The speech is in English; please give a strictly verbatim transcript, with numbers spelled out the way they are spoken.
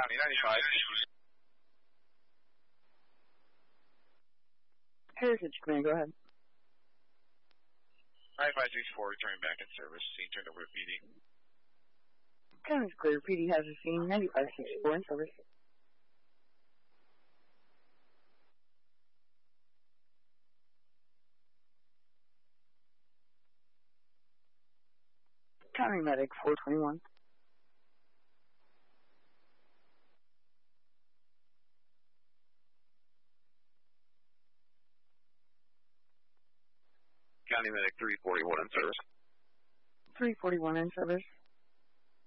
County ninety-five. Heritage Command, go ahead. nine five six four, returning back in service. Scene turned over to P D. County's clear. P D has a scene. ninety-five sixty-four in service. County medic four twenty-one. County medic three forty-one in service. three forty-one in service.